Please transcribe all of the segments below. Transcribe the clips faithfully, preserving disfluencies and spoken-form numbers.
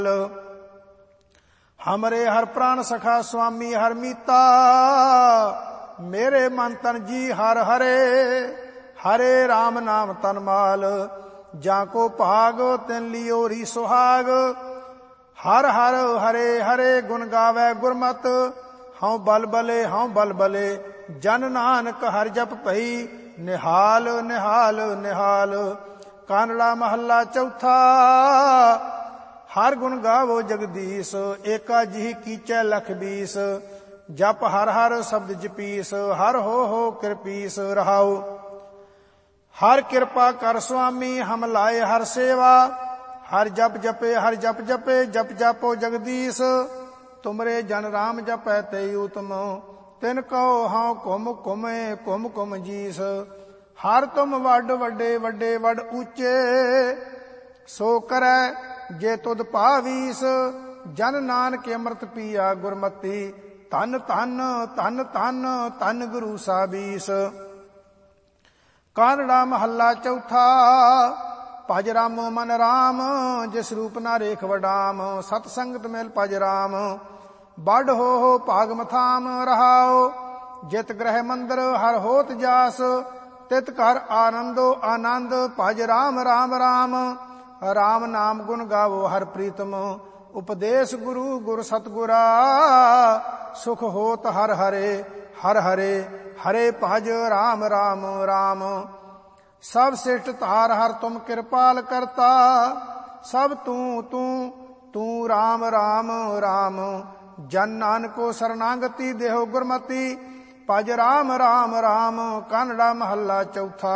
हमरे हर प्राण सखा स्वामी हर मीता, मेरे मन तन जी हर हरे, हरे राम नाम तन माल, जाको भाग तिन लियो री सुहाग। हर हर हरे हरे गुण गावे गुरमत, हऊँ बल बले हऊँ बल बले, जन नानक हर जप भई, निहाल निहाल निहाल। कानड़ा महला चौथा। हर गुण गावो जगदीश, एका जिहि कीचै लख बीस, जप हर हर शब्द जपीस, हर हो हो कृपीस रहाओ। हर कृपा कर स्वामी हम लाए हर सेवा, हर जप जपे हर जप जपे, जप जापो जगदीश। तुमरे जन राम जपै ते उत्तम, तिन कहो हाँ कुम कुमे कुम कुम जीस। हर तुम वड वड्डे वड्डे वड ऊंचे, सो करै जे तुद पावीस। जन नानक अमृत पिया गुरमति, धन धन धन धन धन गुरु साबीस। कानड़ा महला चौथा। भज राम मन राम, जिस रूप ना रेख वडाम, सत संगत मेल भज राम। बड़ हो हो भाग मथाम रहाओ, जित ग्रह मंदिर हर होत जास, तित कर आनंदो आनंद, भज राम राम राम। राम नाम गुण गावो हर प्रीतम, उपदेश गुरु गुर सतगुरा, सुख होत हर हरे हर हरे, हरे भज राम राम राम। सब श्रेष्ठ तार हर तुम कृपाल करता, सब तू तू तू राम राम राम। जन नानको शरणागति देहो गुरमति, भज राम राम राम। कानड़ा महला चौथा।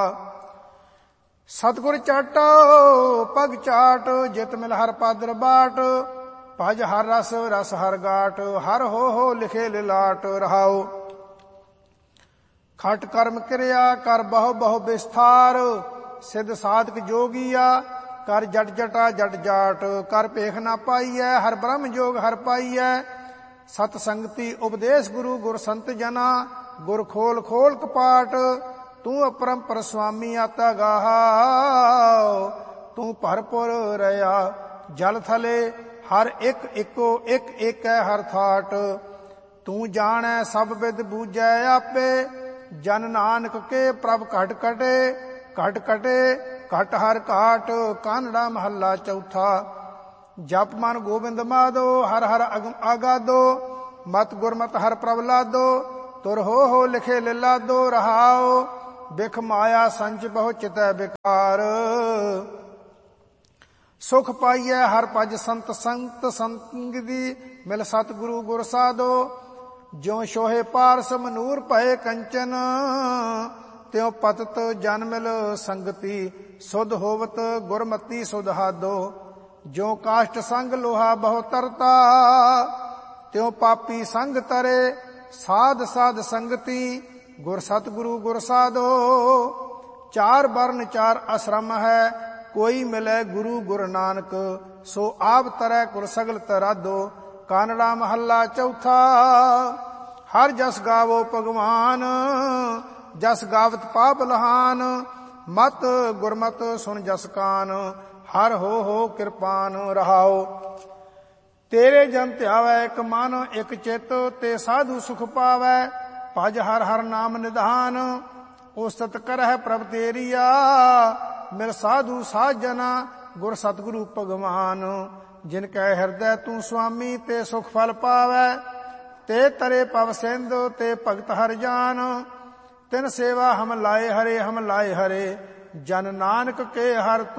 सतगुर चाटो पग चाट, जित मिल हर पादर बाट, भज हर रस रस हर गाट, हर हो हो लिखे लिलाट रहाओ। खट कर्म क्रिया कर बहु बहु विस्तार, सिद्ध साधक जोगिया कर जट जटा जट जाट। कर पेख ना पाईऐ हर ब्रह्म जोग हर पाईऐ, सत संगति उपदेश गुरु गुर संत जना, गुर खोल खोल कपाट। तू अपरंपर स्वामी आता गाहाओ, तू भरपुर रया जल थले, हर एक इको एक एक है हर थाट। तू जानै सब विद बूझै आपे, जन नानक के प्रभ घट कटे घट कटे घट हर घाट। कानड़ा महला चौथा। जप मन गोविंद माधो, हर हर आगादो, मत गुरमत हर प्रभ लादो, तुर हो हो लिखे लिलादो रहाओ। बिख माया संच बहु चितै बेकार, सुख पाइयै हर भज संत संत संगति, मिल सतगुरु गुर साधो। ज्यों शोहे पारस मनूर भये कंचन, त्यों पतत जन मिल संगति, सुध होवत गुरमति सुध हादो। ज्यों काष्ट संग लोहा बहु तरता, त्यों पापी संग तरे, साध साध संगति, गुर सतगुरु गुर साधो। चार वर्ण चार आश्रम है, कोई मिले गुरु गुरु नानक, सो आप तरह कुल सगल तरादो। कानड़ा महला चौथा। हर जस गावो भगवान, जस गावत पाप लहान, मत गुरमत सुन जस कान, हर हो हो कृपान रहाओ। तेरे जन ध्यावै एक मन एक चित, ते साधु सुख पावै, भज हर हर नाम निधान। उस्तत करह प्रभ तेरिया, मिल साधु साजना, गुर सतगुरु भगवान। जिनकै हृदय तू स्वामी, ते सुख फल पावै, ते तरे पव सिंधु, ते भगत हर जान। तिन सेवा हम लाए हरे हम लाए हरे, जन नानक के हर